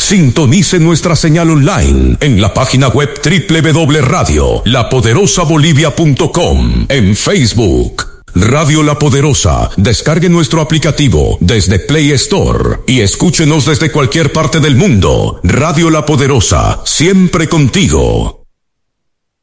Sintonice nuestra señal online en la página web www.radiolapoderosabolivia.com, en Facebook Radio La Poderosa. Descargue nuestro aplicativo desde Play Store y escúchenos desde cualquier parte del mundo. Radio La Poderosa, siempre contigo.